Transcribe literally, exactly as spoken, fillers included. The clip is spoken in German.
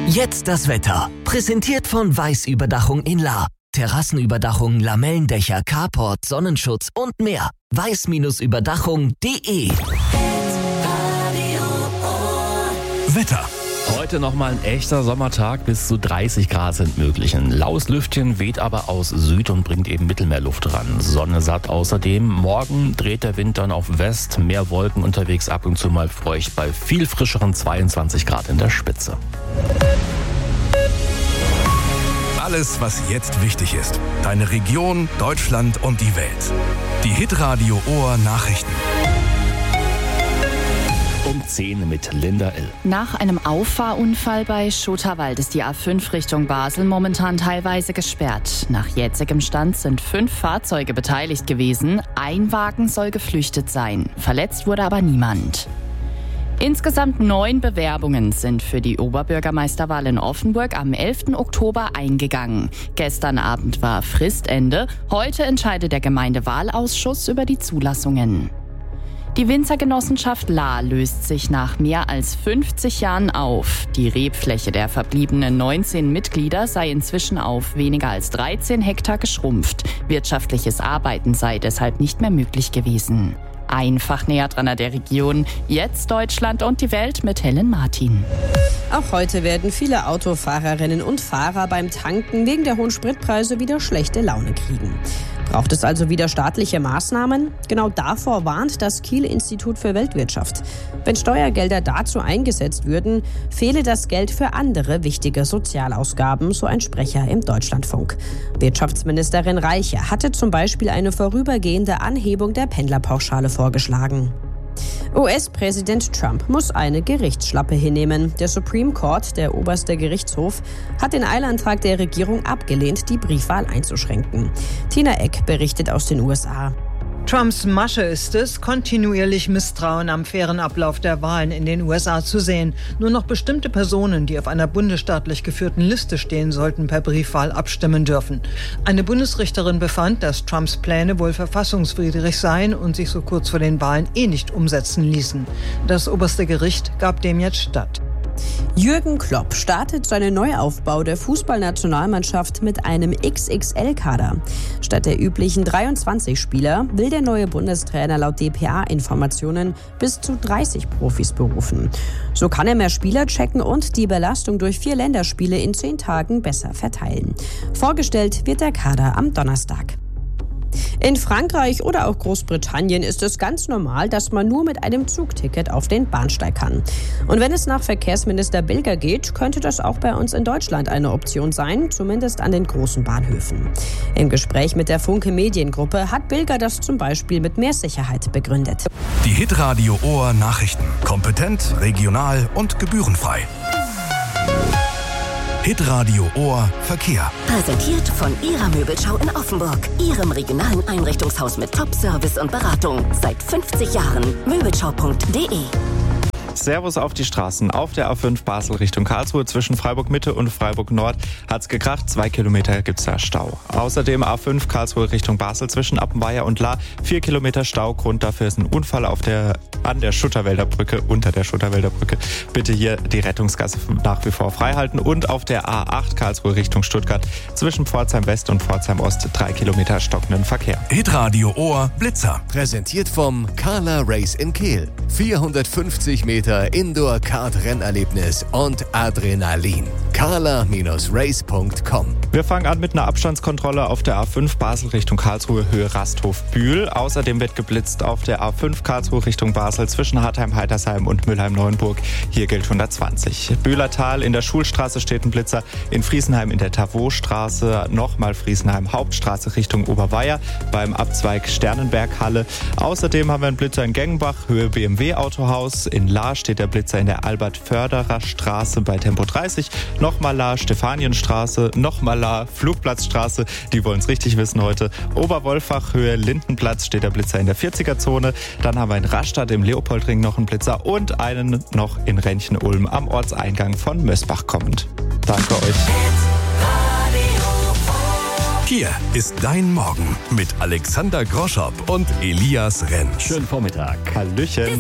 Jetzt das Wetter. Präsentiert von Weiß-Überdachung in Lahr. Terrassenüberdachung, Lamellendächer, Carport, Sonnenschutz und mehr. weiß Überdachung punkt de. Wetter. Heute nochmal ein echter Sommertag, bis zu dreißig Grad sind möglich. Ein laues Lüftchen weht aber aus Süd und bringt eben Mittelmeerluft ran. Sonne satt außerdem. Morgen dreht der Wind dann auf West, mehr Wolken unterwegs, ab und zu mal feucht bei viel frischeren zweiundzwanzig Grad in der Spitze. Alles, was jetzt wichtig ist. Deine Region, Deutschland und die Welt. Die Hitradio Ohr Nachrichten. Um zehn mit Linda L. Nach einem Auffahrunfall bei Schutterwald ist die A fünf Richtung Basel momentan teilweise gesperrt. Nach jetzigem Stand sind fünf Fahrzeuge beteiligt gewesen. Ein Wagen soll geflüchtet sein. Verletzt wurde aber niemand. Insgesamt neun Bewerbungen sind für die Oberbürgermeisterwahl in Offenburg am elften Oktober eingegangen. Gestern Abend war Fristende. Heute entscheidet der Gemeindewahlausschuss über die Zulassungen. Die Winzergenossenschaft Lahr löst sich nach mehr als fünfzig Jahren auf. Die Rebfläche der verbliebenen neunzehn Mitglieder sei inzwischen auf weniger als dreizehn Hektar geschrumpft. Wirtschaftliches Arbeiten sei deshalb nicht mehr möglich gewesen. Einfach näher dran an der Region. Jetzt Deutschland und die Welt mit Helen Martin. Auch heute werden viele Autofahrerinnen und Fahrer beim Tanken wegen der hohen Spritpreise wieder schlechte Laune kriegen. Braucht es also wieder staatliche Maßnahmen? Genau davor warnt das Kiel-Institut für Weltwirtschaft. Wenn Steuergelder dazu eingesetzt würden, fehle das Geld für andere wichtige Sozialausgaben, so ein Sprecher im Deutschlandfunk. Wirtschaftsministerin Reiche hatte zum Beispiel eine vorübergehende Anhebung der Pendlerpauschale vorgeschlagen. U S-Präsident Trump muss eine Gerichtsschlappe hinnehmen. Der Supreme Court, der oberste Gerichtshof, hat den Eilantrag der Regierung abgelehnt, die Briefwahl einzuschränken. Tina Eck berichtet aus den U S A. Trumps Masche ist es, kontinuierlich Misstrauen am fairen Ablauf der Wahlen in den U S A zu sehen. Nur noch bestimmte Personen, die auf einer bundesstaatlich geführten Liste stehen, sollten per Briefwahl abstimmen dürfen. Eine Bundesrichterin befand, dass Trumps Pläne wohl verfassungswidrig seien und sich so kurz vor den Wahlen eh nicht umsetzen ließen. Das oberste Gericht gab dem jetzt statt. Jürgen Klopp startet seinen Neuaufbau der Fußballnationalmannschaft mit einem X X L-Kader. Statt der üblichen dreiundzwanzig Spieler will der neue Bundestrainer laut D P A-Informationen bis zu dreißig Profis berufen. So kann er mehr Spieler checken und die Belastung durch vier Länderspiele in zehn Tagen besser verteilen. Vorgestellt wird der Kader am Donnerstag. In Frankreich oder auch Großbritannien ist es ganz normal, dass man nur mit einem Zugticket auf den Bahnsteig kann. Und wenn es nach Verkehrsminister Bilger geht, könnte das auch bei uns in Deutschland eine Option sein, zumindest an den großen Bahnhöfen. Im Gespräch mit der Funke Mediengruppe hat Bilger das zum Beispiel mit mehr Sicherheit begründet. Die Hitradio Ohr Nachrichten. Kompetent, regional und gebührenfrei. Hitradio Ohr Verkehr. Präsentiert von Ihrer Möbelschau in Offenburg. Ihrem regionalen Einrichtungshaus mit Top-Service und Beratung. Seit fünfzig Jahren. Möbelschau punkt de. Servus auf die Straßen. Auf der A fünf Basel Richtung Karlsruhe zwischen Freiburg Mitte und Freiburg Nord hat's gekracht. Zwei Kilometer gibt's da Stau. Außerdem A fünf Karlsruhe Richtung Basel zwischen Appenweier und Lahr. Vier Kilometer Stau. Grund dafür ist ein Unfall auf der, an der Schutterwälder Brücke, unter der Schutterwälder Brücke. Bitte hier die Rettungsgasse nach wie vor freihalten. Und auf der A acht Karlsruhe Richtung Stuttgart zwischen Pforzheim West und Pforzheim Ost drei Kilometer stockenden Verkehr. Hitradio Ohr Blitzer. Präsentiert vom Carla Race in Kehl. vierhundertfünfzig Meter Indoor-Kart-Rennerlebnis und Adrenalin. carla Race punkt com. Wir fangen an mit einer Abstandskontrolle auf der A fünf Basel Richtung Karlsruhe Höhe Rasthof-Bühl. Außerdem wird geblitzt auf der A fünf Karlsruhe Richtung Basel zwischen Hartheim-Heitersheim und Mülheim-Neuenburg. Hier gilt hundertzwanzig. Bühlertal in der Schulstraße steht ein Blitzer. In Friesenheim in der Tavot-Straße nochmal Friesenheim Hauptstraße Richtung Oberweier beim Abzweig Sternenberghalle. Außerdem haben wir einen Blitzer in Gengenbach Höhe B M W-Autohaus. In Lahr steht der Blitzer in der Albert-Förderer Straße bei Tempo dreißig. Nochmal Lahr Stefanienstraße, nochmal Lahr Flugplatzstraße. Die wollen es richtig wissen heute. Oberwolfach Höhe Lindenplatz steht der Blitzer in der vierziger-Zone. Dann haben wir in Rastatt im Leopoldring noch einen Blitzer und einen noch in Renchen-Ulm am Ortseingang von Mösbach kommend. Danke euch. Hier ist dein Morgen mit Alexander Groschop und Elias Renz. Schönen Vormittag. Hallöchen.